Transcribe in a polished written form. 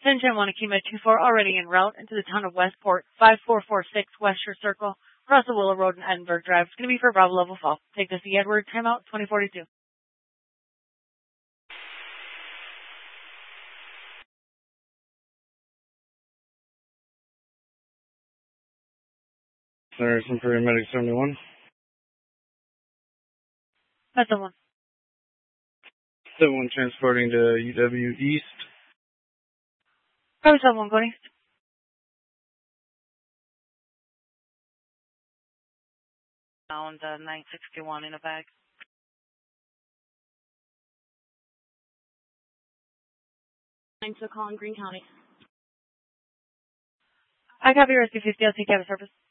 Shenzhen Wanakima 24 already en route into the town of Westport, 5446 West Shore Circle, across the Willow Road and Edinburgh Drive. It's going to be for Bravo Level Fall. Take this the Edward, timeout 2042. Saracen for Medic 71. That's the one. 71 transporting to UW East. Probably 71 going east. Found 961 in a bag. Thanks for calling Greene County. I copy Rescue 50. I'll take care of service.